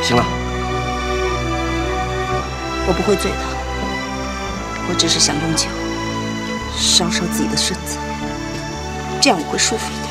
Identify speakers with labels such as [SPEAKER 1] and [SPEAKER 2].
[SPEAKER 1] 行了，
[SPEAKER 2] 我不会醉的，我只是想用酒烧烧自己的身子，这样我会舒服一点。